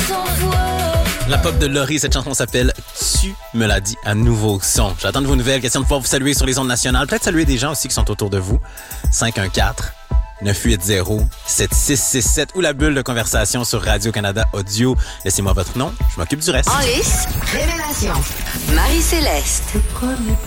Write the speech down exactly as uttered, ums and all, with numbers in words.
La pop de Laurie, cette chanson s'appelle Tu me l'as dit à nouveau son. J'attends de vos nouvelles, question de pouvoir vous saluer sur les ondes nationales. Peut-être saluer des gens aussi qui sont autour de vous. cinq un quatre, neuf huit zéro, sept six six sept ou la bulle de conversation sur Radio-Canada Audio. Laissez-moi votre nom, je m'occupe du reste. En lice, révélation. Marie-Céleste. Le premier